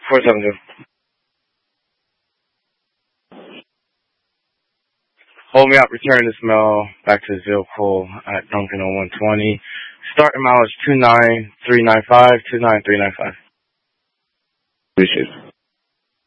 472. Hold me up, return this mail back to the vehicle at Duncan on 120. Starting mileage 29395, 29395. Appreciate it.